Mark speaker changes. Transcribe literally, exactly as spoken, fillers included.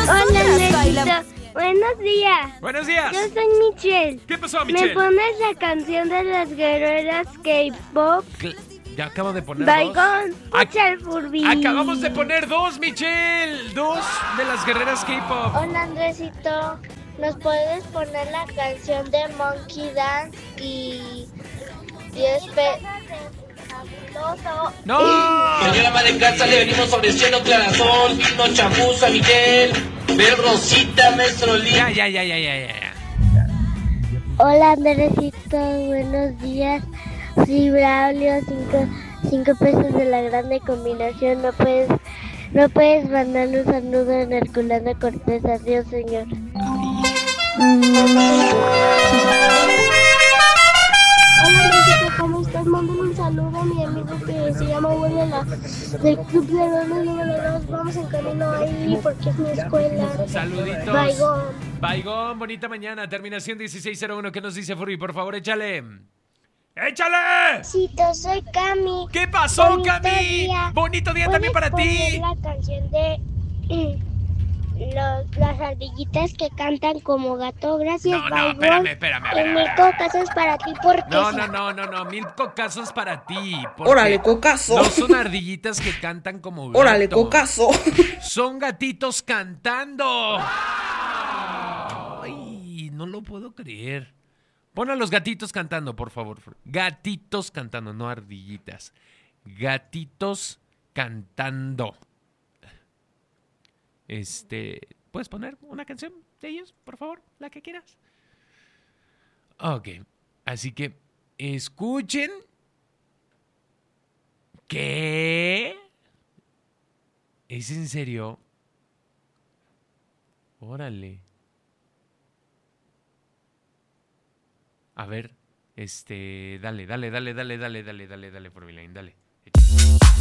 Speaker 1: nosotras bailamos.
Speaker 2: Necesito. Buenos días.
Speaker 3: Buenos días.
Speaker 2: Yo soy Michelle.
Speaker 3: ¿Qué pasó,
Speaker 2: ¿Me
Speaker 3: Michelle?
Speaker 2: pones la canción de las guerreras K-pop?
Speaker 3: Cl- Ya acabo de poner dos.
Speaker 2: Baigón,
Speaker 3: Ac-
Speaker 2: escucha el Furby.
Speaker 3: Acabamos de poner dos, Michelle. Dos de las guerreras K-pop.
Speaker 2: Hola, Andresito. ¿Nos puedes poner la canción de Monkey Dance y diez pe...
Speaker 3: ¡No!
Speaker 4: Señora ama de casa, le venimos ofreciendo clarasol, vino, chamuza, Miguel, ver Rosita, maestro Lee.
Speaker 3: Ya, ya, ya, ya, ya, ya.
Speaker 2: Hola, Andresito. Buenos días. Sí, Braulio, cinco, cinco pesos de la grande combinación. No puedes, no puedes mandarle un saludo en Herculano Cortés. Adiós, señor. Hola, Andresito, ¿cómo estás? Mándale un saludo a mi amigo que se llama Huela del Club de los número dos. Vamos en camino ahí porque es mi escuela.
Speaker 3: Saluditos.
Speaker 2: Baigón.
Speaker 3: Baigón, bonita mañana. Terminación dieciséis cero uno. ¿Qué nos dice Furby? Por favor, échale. ¡Échale!
Speaker 2: Cito, soy Cami.
Speaker 3: ¿Qué pasó,
Speaker 2: Bonito
Speaker 3: Cami?
Speaker 2: día.
Speaker 3: Bonito día también para
Speaker 2: ¿Puedes
Speaker 3: ti.
Speaker 2: poner la canción de eh, los, las ardillitas que cantan como gato? Gracias,
Speaker 3: No, no,
Speaker 2: Baigón.
Speaker 3: espérame, espérame,
Speaker 2: Y
Speaker 3: espérame,
Speaker 2: mil
Speaker 3: espérame.
Speaker 2: cocazos para ti porque
Speaker 3: No,
Speaker 2: sí.
Speaker 3: no, no, no, no. Mil cocazos para ti. porque
Speaker 5: Órale, cocazo.
Speaker 3: No son ardillitas que cantan como gato.
Speaker 5: Órale, cocazo.
Speaker 3: Son gatitos cantando. Ay, no lo puedo creer. Pon a los gatitos cantando, por favor. Gatitos cantando, no ardillitas. Gatitos cantando. Este, ¿puedes poner una canción de ellos, por favor? La que quieras. Ok, así que escuchen. ¿Qué? ¿Es en serio? Órale. A ver, este, dale, dale, dale, dale, dale, dale, dale, dale, Furby Lane, dale.